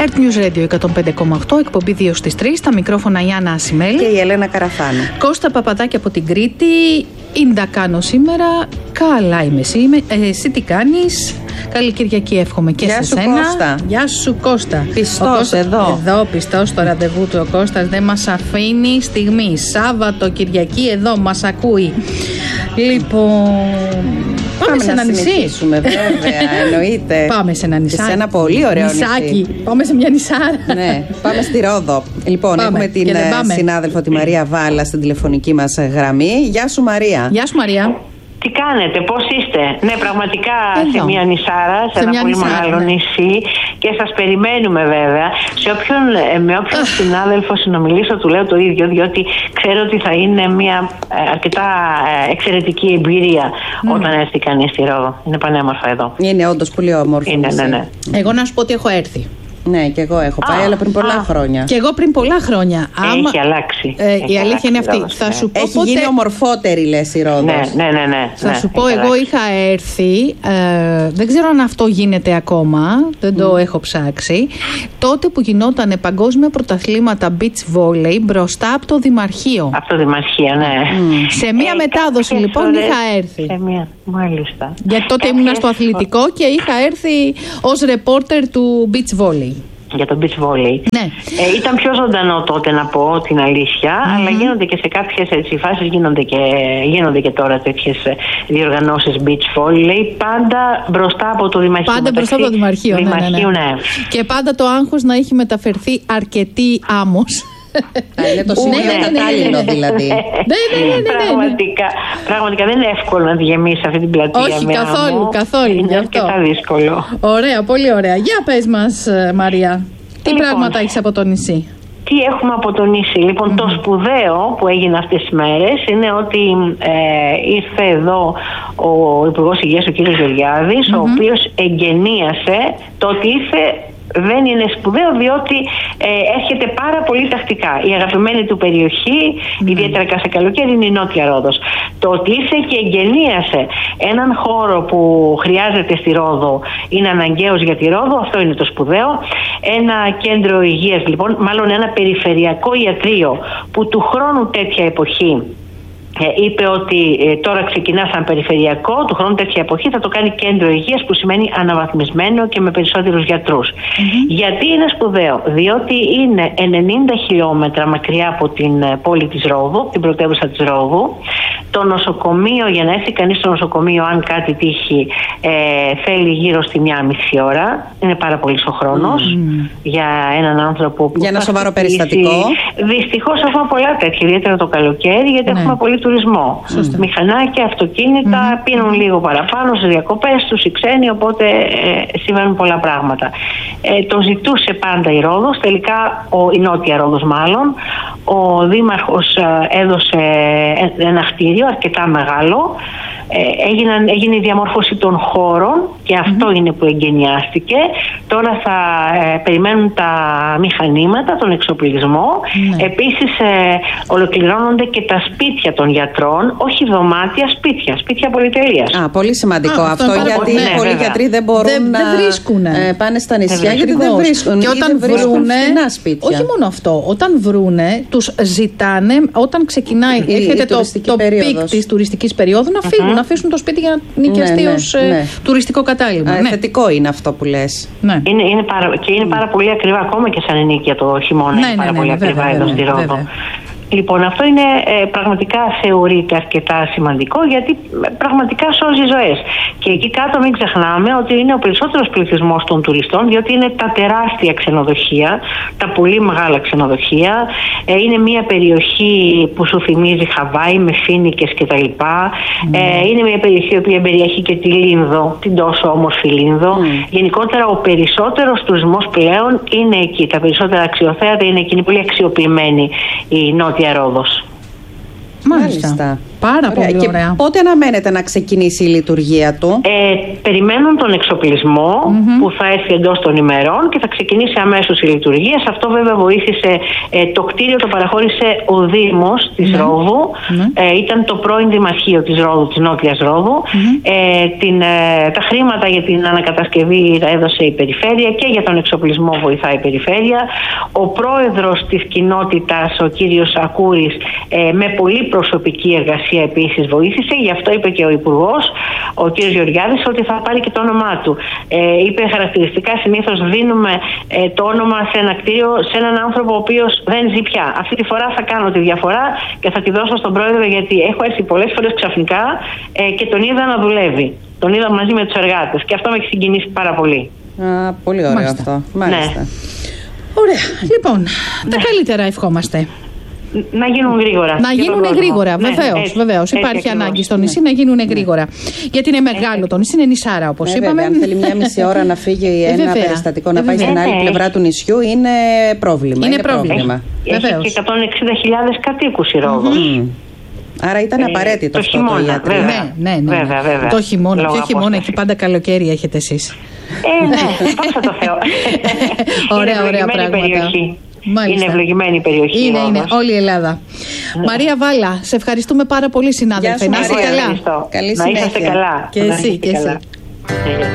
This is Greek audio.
Earth News Radio 105,8, εκπομπή 2 στις 3, στα μικρόφωνα Ιάννα Ασημέλη και η Ελένα Καραφάνου. Κώστα Παπαδάκη από την Κρήτη. Ίντα κάνω σήμερα. Καλά είμαι εσύ τι κάνεις? Καλή Κυριακή εύχομαι και σε σένα. Κώστα. Γεια σου Κώστα. Πιστός εδώ. Εδώ πιστός στο ραντεβού του ο Κώστας δεν μας αφήνει στιγμή. Σάββατο, Κυριακή εδώ μας ακούει. Λοιπόν, πάμε σε ένα νησί. Βέβαια, εννοείται. Πάμε σε ένα νησάκι. Σε ένα πολύ ωραίο νησί. Πάμε σε μια νησάρα. Ναι, πάμε στη Ρόδο. Λοιπόν, έχουμε την συνάδελφο τη Μαρία Βάλα στην τηλεφωνική μας γραμμή. Γεια σου Μαρία. Γεια σου Μαρία. Τι κάνετε, πώς είστε? Ναι, πραγματικά εδώ. Σε μια νησάρα, σε ένα πολύ μεγάλο νησί, και σας περιμένουμε βέβαια. Με όποιον συνάδελφο συνομιλήσω του λέω το ίδιο, διότι ξέρω ότι θα είναι μια αρκετά εξαιρετική εμπειρία όταν έρθει κανείς στη Ρόδο. Είναι πανέμορφα εδώ. Είναι όντως πολύ όμορφο. Ναι. Εγώ να σου πω ότι έχω έρθει. Ναι, και εγώ έχω πάει, αλλά πριν πολλά χρόνια. Και εγώ πριν πολλά χρόνια. Έχει αλλάξει. Η αλήθεια είναι αυτή. Θα σου πω έχει γίνει ομορφότερη, λες, η Ρόδος. Ναι. Θα σου πω, εγώ είχα έρθει. Δεν ξέρω αν αυτό γίνεται ακόμα. Δεν το έχω ψάξει. Τότε που γινόταν παγκόσμια πρωταθλήματα beach volley μπροστά από το Δημαρχείο. Από το Δημαρχείο, ναι. Σε μία μετάδοση λοιπόν είχα έρθει. Μάλιστα. Γιατί τότε ήμουνα στο αθλητικό και είχα έρθει ως ρεπόρτερ του beach volley. Για το beach volley. Ναι. Ήταν πιο ζωντανό τότε, να πω την αλήθεια, αλλά γίνονται και σε κάποιες φάσεις γίνονται και τώρα τέτοιες διοργανώσεις beach volley, πάντα μπροστά από το Δημαρχείο. Πάντα μπροστά από το Δημαρχείο, ναι. Και πάντα το άγχος να έχει μεταφερθεί αρκετή άμμος. Είναι το σημείο κατάλληλο δηλαδή. Ναι. Πραγματικά δεν είναι εύκολο να τη γεμίσει αυτή την πλατεία. Όχι, καθόλου. Είναι αρκετά δύσκολο. Ωραία, πολύ ωραία. Για πες μας Μαρία, τι πράγματα έχεις από το νησί? Τι έχουμε από το νησί? Λοιπόν, το σπουδαίο που έγινε αυτές τις μέρες είναι ότι ήρθε εδώ ο Υπουργός Υγείας, ο κ. Γεωργιάδης, ο οποίος εγκαινίασε το ότι ήρθε. Δεν είναι σπουδαίο, διότι έρχεται πάρα πολύ τακτικά. Η αγαπημένη του περιοχή, ιδιαίτερα σε καλοκαίρι, είναι η Νότια Ρόδος. Το ότι ήρθε και εγκαινίασε έναν χώρο που χρειάζεται στη Ρόδο, είναι αναγκαίος για τη Ρόδο, αυτό είναι το σπουδαίο. Ένα κέντρο υγείας, λοιπόν, μάλλον ένα περιφερειακό ιατρείο, που του χρόνου τέτοια εποχή είπε ότι τώρα ξεκινά σαν περιφερειακό, του χρόνου τέτοια εποχή θα το κάνει κέντρο υγείας, που σημαίνει αναβαθμισμένο και με περισσότερους γιατρούς. Γιατί είναι σπουδαίο? Διότι είναι 90 χιλιόμετρα μακριά από την πόλη της Ρόδου, την πρωτεύουσα της Ρόδου. Το νοσοκομείο, για να έρθει κανείς στο νοσοκομείο, αν κάτι τύχει, θέλει γύρω στη 1,5 ώρα. Είναι πάρα πολύ ο χρόνος για έναν άνθρωπο που. Για ένα σοβαρό περιστατικό. Δυστυχώς έχουμε πολλά τέτοια, ιδιαίτερα το καλοκαίρι, γιατί έχουμε πολύ τουρισμό. Μηχανάκια, αυτοκίνητα, πίνουν λίγο παραπάνω στις διακοπές τους οι ξένοι, οπότε συμβαίνουν πολλά πράγματα. Το ζητούσε πάντα η Ρόδος, τελικά η Νότια Ρόδος μάλλον. Ο Δήμαρχος έδωσε ένα κτίριο αρκετά μεγάλο. Έγινε η διαμόρφωση των χώρων και αυτό είναι που εγκαινιάστηκε. Τώρα θα περιμένουν τα μηχανήματα, τον εξοπλισμό. Επίσης ολοκληρώνονται και τα σπίτια των γιατρών, όχι δωμάτια, σπίτια πολυτελείας. Πολύ σημαντικό αυτό, γιατί πολλοί γιατροί δεν μπορούν να πάνε στα νησιά, γιατί δεν βρίσκουν. Και όταν βρούνε, όχι μόνο αυτό, όταν βρούνε, τους ζητάνε, όταν ξεκινάει, έρχεται το πικ της τουριστικής περίοδου, να φύγουν, να αφήσουν το σπίτι για να νοικιαστεί ως τουριστικό κατάλημα. Θετικό είναι αυτό που λες. Είναι πάρα πολύ ακριβά, ακόμα και σαν ενοίκια το χειμώνα. Είναι πάρα πολύ ακριβά εδώ στη Ρόδο. Λοιπόν, αυτό είναι πραγματικά θεωρείται αρκετά σημαντικό, γιατί πραγματικά σώζει ζωές. Και εκεί κάτω μην ξεχνάμε ότι είναι ο περισσότερος πληθυσμός των τουριστών, διότι είναι τα τεράστια ξενοδοχεία, τα πολύ μεγάλα ξενοδοχεία. Είναι μια περιοχή που σου θυμίζει Χαβάη με φοίνικες κτλ. Είναι μια περιοχή που περιέχει και τη Λίνδο, την τόσο όμορφη Λίνδο. Γενικότερα ο περισσότερος τουρισμός πλέον είναι εκεί. Τα περισσότερα αξιοθέατα είναι εκεί, είναι πολύ αξιοποιημένη η Νότια Ρόδος. Μάλιστα. Πάρα πολύ ωραία. Και πότε αναμένεται να ξεκινήσει η λειτουργία του? Περιμένουν τον εξοπλισμό που θα έρθει εντός των ημερών και θα ξεκινήσει αμέσως η λειτουργία. Σε αυτό βέβαια βοήθησε το κτίριο, το παραχώρησε ο Δήμος της Ρόδου. Ήταν το πρώην Δημαρχείο της Ρόδου, της Νότιας Ρόδου. Τα χρήματα για την ανακατασκευή τα έδωσε η Περιφέρεια και για τον εξοπλισμό βοηθάει η Περιφέρεια. Ο πρόεδρος της κοινότητας, ο κύριος Ακούρης, με πολύ προσωπική εργασία επίσης βοήθησε. Γι' αυτό είπε και ο Υπουργός, ο κύριος Γεωργιάδης, ότι θα πάρει και το όνομά του. Είπε χαρακτηριστικά, συνήθως δίνουμε το όνομα σε ένα κτίριο, σε έναν άνθρωπο ο οποίος δεν ζει πια. Αυτή τη φορά θα κάνω τη διαφορά και θα τη δώσω στον πρόεδρο, γιατί έχω έρθει πολλές φορές ξαφνικά και τον είδα να δουλεύει. Τον είδα μαζί με τους εργάτες και αυτό με έχει συγκινήσει πάρα πολύ. Πολύ ωραίο αυτό. Μάλιστα. Ναι. Ωραία. Λοιπόν, τα καλύτερα ευχόμαστε. Να γίνουν γρήγορα. Να γίνουν γρήγορα, βεβαίως. Υπάρχει ανάγκη στο νησί να γίνουν γρήγορα. Γιατί είναι μεγάλο το νησί, είναι νησάρα όπως είπαμε. Αν θέλει μια μισή ώρα να φύγει ένα περιστατικό να πάει στην άλλη πλευρά του νησιού, είναι πρόβλημα. Είναι πρόβλημα. Έχει και 160.000 κατοίκους η Ρόδος. Άρα ήταν απαραίτητο αυτό το ιατρείο. Ναι. Βέβαια. Το χειμώνα. Ποιο χειμώνα, εκεί πάντα καλοκαίρι έχετε εσείς. Ναι, πάσα το Θεό. Ωραία πράγματα. Μάλιστα. Είναι ευλογημένη η περιοχή. Είναι όλη η Ελλάδα. Μαρία Βάλα, σε ευχαριστούμε πάρα πολύ, συνάδελφε. Να είστε καλά. Να είσαστε καλά. Και εσύ.